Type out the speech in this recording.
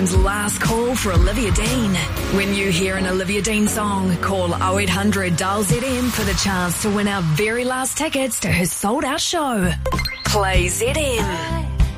ZM's last call for Olivia Dean. When you hear an Olivia Dean song, call 0800 dial ZM for the chance to win our very last tickets to her sold-out show. Play ZM.